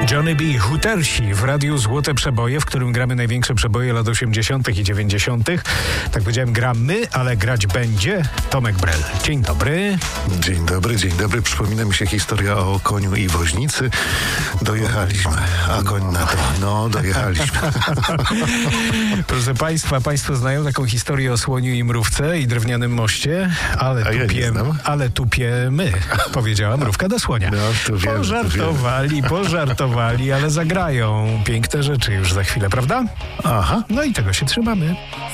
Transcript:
Johnny B. Hootersi w radiu Złote Przeboje, w którym gramy największe przeboje lat 80. i 90. Tak powiedziałem, gramy, ale grać będzie Tomek Brel. Dzień dobry. Dzień dobry, dzień dobry. Przypomina mi się historia o koniu i woźnicy. Dojechaliśmy, a koń na to. No, dojechaliśmy. Proszę Państwa, Państwo znają taką historię o słoniu i mrówce i drewnianym moście, ale tupiemy, powiedziała mrówka do słonia. No, to wiem, Pożartowali, ale zagrają piękne rzeczy już za chwilę, prawda? Aha. No i tego się trzymamy.